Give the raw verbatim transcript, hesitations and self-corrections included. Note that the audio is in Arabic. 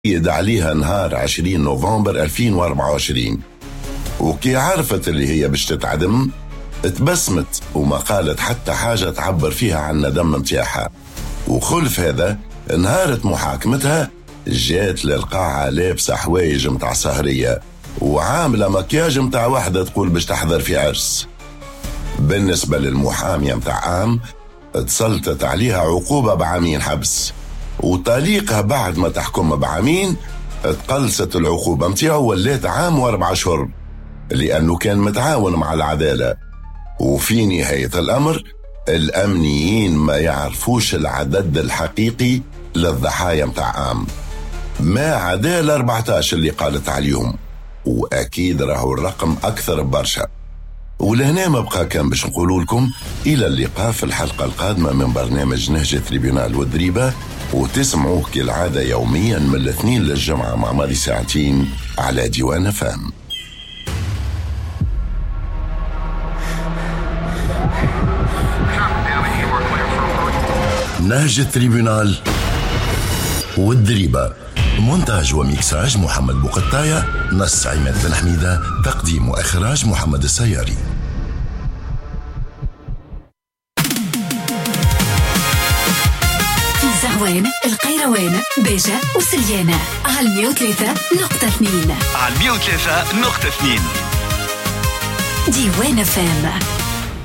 يد عليها نهار عشرين نوفمبر ألفين وأربعة وعشرين، وكي عرفت اللي هي باش تتعدم تبسمت وما قالت حتى حاجة تعبر فيها عن ندم متاعها. وخلف هذا نهارت محاكمتها جات للقاعة لابسة حوايج متاع سهرية وعاملة مكياج متاع واحدة تقول باش تحضر في عرس. بالنسبة للمحامية متاع عام تسلطت عليها عقوبة بعامين حبس، وطليقها بعد ما تحكم بعامين تقلصت العقوبة متاعه ولات عام واربع شهور لأنه كان متعاون مع العدالة. وفي نهاية الأمر الأمنيين ما يعرفوش العدد الحقيقي للضحايا متاع عام، ما عدا الأربعتاش اللي قالت عليهم، وأكيد راهو الرقم أكثر برشا. ولهنا ما بقى كان باش نقولوا لكم إلى اللقاء في الحلقة القادمة من برنامج نهج تريبيونال والدريبة، وتسمعوه كالعادة يوميا من الاثنين للجمعة مع مالي ساعتين على ديوان فام. نهج تريبيونال والدريبة، مونتاج وميكساج محمد بوقطاية، نص عماد بن حميدة، تقديم وإخراج محمد السياري. في زهوان، القيروان، بيجة وسليانة على مية وثلاثة نقطة اثنين على مية وثلاثة نقطة اثنين ديوان فام.